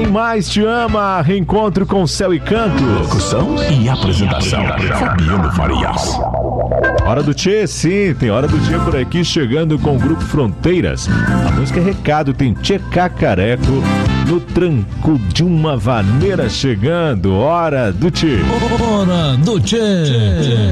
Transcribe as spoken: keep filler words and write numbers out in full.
Quem Mais Te Ama, reencontro com Céu e Canto. Locução e apresentação, Fabiano Farias. Hora do Tchê, sim, tem Hora do Tchê por aqui, chegando com o Grupo Fronteiras. A música é Recado, tem Tchê Cacareco no tranco de uma vaneira chegando. Hora do Tchê. Hora do Tchê.